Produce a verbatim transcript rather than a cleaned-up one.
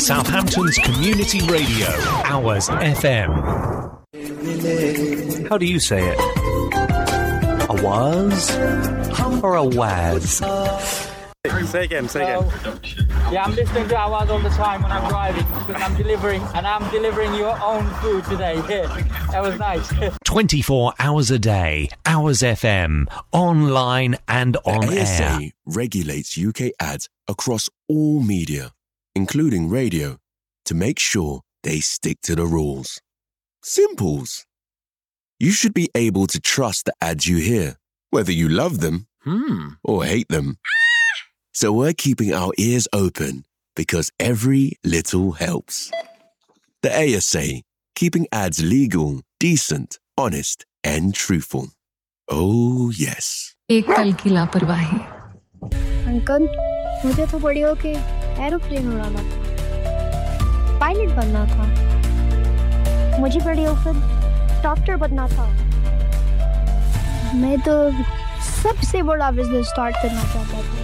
Southampton's community radio, Hours F M. How do you say it? A was or a was? Say again, say again. So, yeah, I'm listening to Hours all the time when I'm driving because I'm delivering, and I'm delivering your own food today. Yeah, that was nice. twenty-four hours a day, Hours F M, online and on the A S A air. Regulates U K ads across all media, including radio, to make sure they stick to the rules. Simples. You should be able to trust the ads you hear, whether you love them Hmm. or hate them. So we're keeping our ears open because every little helps. The A S A, keeping ads legal, decent, honest, and truthful. Oh, yes. एक पल की लापरवाही। Uncle, मुझे तो बड़ी होके aeroplane उड़ाना था, पायलट बनना था। मुझे बड़ी होकर डॉक्टर बनना था। मैं तो सबसे बड़ा बिजनेस स्टार्ट करना चाहता था।